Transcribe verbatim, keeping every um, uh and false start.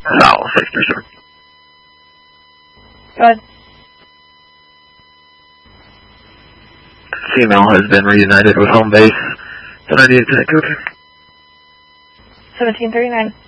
Foul, six three seven. Go ahead. Female has been reunited with home base. ten ninety-eight, code. seventeen thirty-nine.